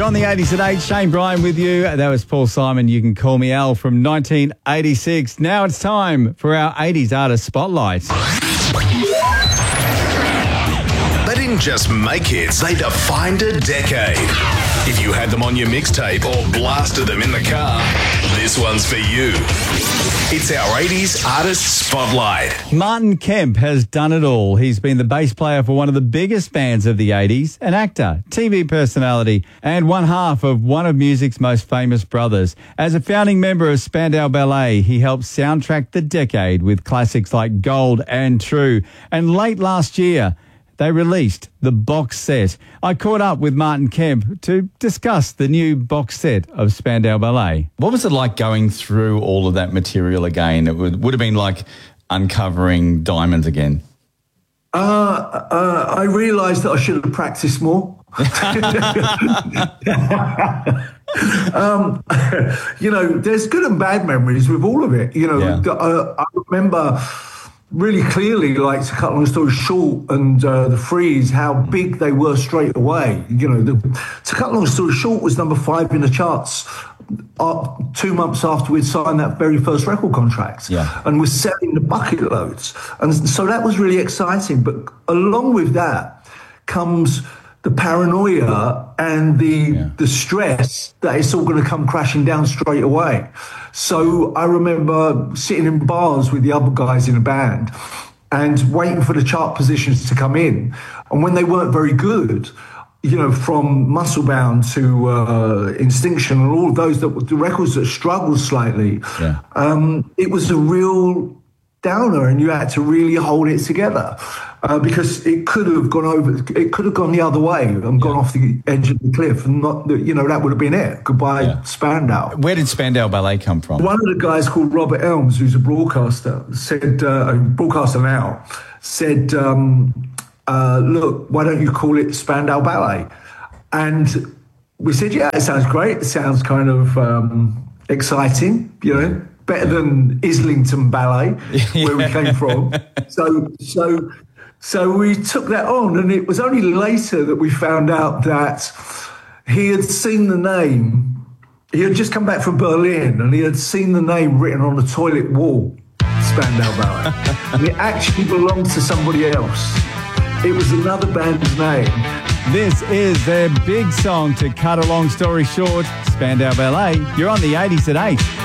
You're on the 80s at 8. Shane Bryan with you. That was Paul Simon. You can call me Al from 1986. Now it's time for our 80s Artist Spotlight. They didn't just make hits, they defined a decade. If you had them on your mixtape or blasted them in the car, this one's for you. It's our 80s Artist Spotlight. Martin Kemp has done it all. He's been the bass player for one of the biggest bands of the 80s, an actor, TV personality, and one half of one of music's most famous brothers. As a founding member of Spandau Ballet, he helped soundtrack the decade with classics like Gold and True. And late last year, they released the box set. I caught up with Martin Kemp to discuss the new box set of Spandau Ballet. What was it like going through all of that material again? It would have been like uncovering diamonds again. I realised that I should have practiced more. There's good and bad memories with all of it. I remember really clearly, like, to cut long story short, and the Freeze, how big they were straight away. To cut long story short was number 5 in the charts 2 months after we'd signed that very first record contract. Yeah. And we're selling the bucket loads. And so that was really exciting. But along with that comes the paranoia and the stress that it's all going to come crashing down straight away. So I remember sitting in bars with the other guys in the band and waiting for the chart positions to come in. And when they weren't very good, from Musclebound to Instinction and all of those, the records that struggled slightly, it was a real downer, and you had to really hold it together because it could have gone the other way and gone off the edge of the cliff, and not, that would have been it. Goodbye, Spandau. Where did Spandau Ballet come from? One of the guys called Robert Elms, who's a broadcaster, said, broadcaster now, said, look, why don't you call it Spandau Ballet? And we said, yeah, it sounds great. It sounds kind of exciting, better than Islington Ballet, where we came from. So we took that on, and it was only later that we found out that he had seen the name. He had just come back from Berlin, and he had seen the name written on the toilet wall, Spandau Ballet. And it actually belonged to somebody else. It was another band's name. This is their big song to cut a long story short, Spandau Ballet. You're on the 80s at 8.